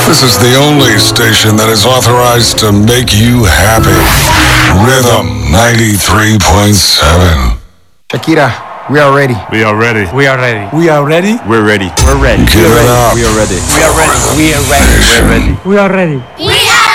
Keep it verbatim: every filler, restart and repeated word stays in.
This is the only station that is authorized to make you happy. Rhythm ninety-three point seven. Shakira, we are ready. We are ready. We are ready. We are ready. We're ready. We're ready. Give it up. We are ready. We are ready. We are ready. We're ready. We are ready. We